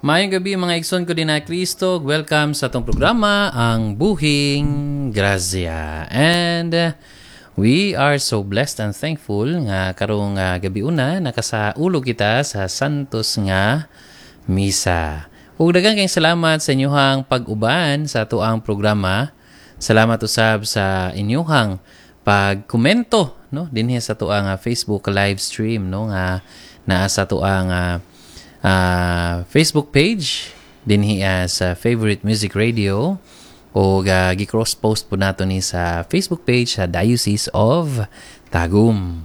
Maayong gabi mga igsoon ko din na Kristo. Welcome sa itong programa, ang Buhing Grazia. And we are so blessed and thankful nga karong gabi una nakasaulog kita sa Santos nga Misa. Ug daghang kayong salamat sa inyong pag-uban sa atuang programa. Salamat usab sa inyong pagkomento no dinhi sa atuang Facebook live stream no nga naa sa atuang Facebook page dinhi sa Favorite Music Radio o gi-cross post po nato ni sa Facebook page sa Diocese of Tagum.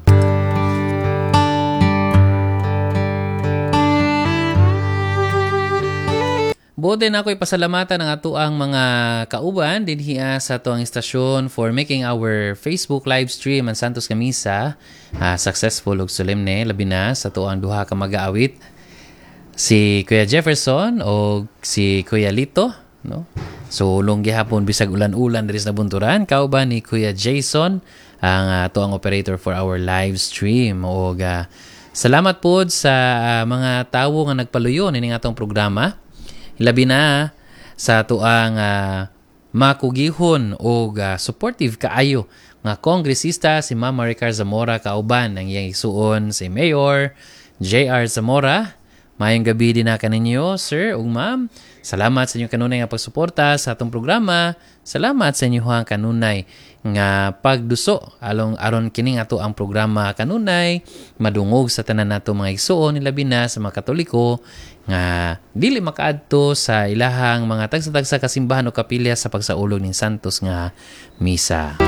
Buti na ako'y pasalamatan ng ato ang mga kauban dinhi sa ato ang istasyon for making our Facebook live stream ang Santos nga Misa successful ug solemne labi na sa ato ang duha ka mag-aawit. Si Kuya Jefferson o si Kuya Lito, no? So, ulong gihapon bisag ulan-ulan diri sa Bunturan, kauban ni Kuya Jason ang ang operator for our live stream. O salamat po sa mga tawo nga nagpaluyon ining atong programa. Ilabi na sa atuang makugihon o supportive kaayo nga kongresista si Ma'am Maricar Zamora kauban ang iyang isuon si Mayor J.R. Zamora. Mayong gabi din na kaninyo, sir ug ma'am. Salamat sa inyong kanunay nga pagsuporta sa atong programa. Salamat sa inyong kanunay nga pagduso aron kining ato ang programa kanunay madungog sa tanan nato mga igsoon labi na sa mga Katoliko nga dili makaadto sa ilahang mga tagsa-tagsa kasimbahan o kapilya sa pagsaulog ni Santos nga Misa.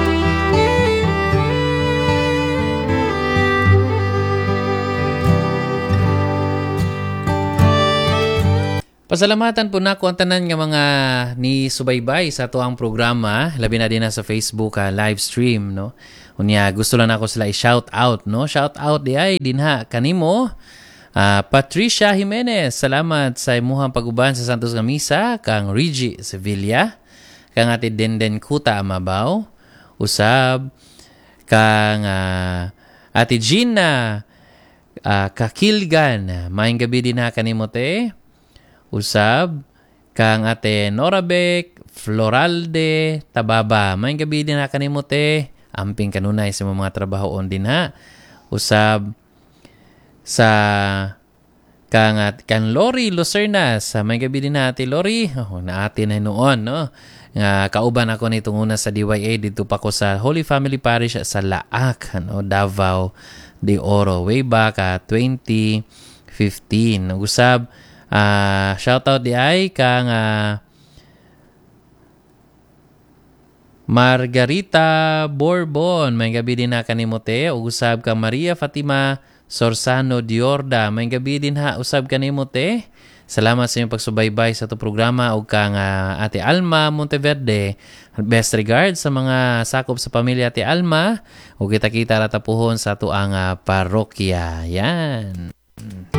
Pasalamatan po nako ang tanan nga mga ni subaybay sa ato ang programa, labi na din sa Facebook live stream, no. Unya gusto lang ako sila i-shout out, no. Shout out di ay dinha kanimo. Patricia Jimenez, salamat sa imuhang pag-uban sa Santos nga Misa, kang Reggie Sevilla, kang ati Denden Kuta Amabaw, usab kang ati Gina Kakilgan, maayong gabi din ha kanimo te. Usab kang ate Norabek Floralde Tababa, may gabi din na kanimo te, amping kanunay sa mga trabahoon din ha. Usab sa kang Lori Lucernas, may gabi din na ate Lori, naati na noon no nga kauban ako nitong una sa DYA dito pa ko sa Holy Family Parish sa Laak no, Davao de Oro way back 2015. Usab shoutout di ay kang Margarita Bourbon, may gabi din na kanimote. Usab kang Maria Fatima Sorsano Diorda, may gabi din ha usab kanimote. Salamat sa inyong pagsubaybay sa ito programa. O kang Ate Alma Monteverde, best regards sa mga sakop sa pamilya Ate Alma. O kita-kita ratapuhon sa ito ang parokya. Yan.